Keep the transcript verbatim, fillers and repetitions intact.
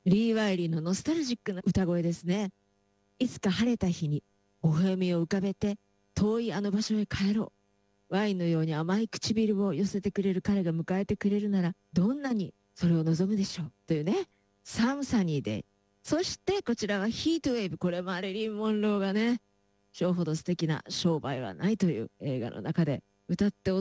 リー・ワイリーのノスタルジックな歌声ですね。いつか晴れた日に微笑みを浮かべて遠いあの場所へ帰ろう。ワインのように甘い唇を寄せてくれる彼が迎えてくれるならどんなにそれを望むでしょう。というね。サムサニーで。そしてこちらはヒートウェイブ。これマリリン・モンローがね、ショーほど素敵な商売はないという映画の中で歌って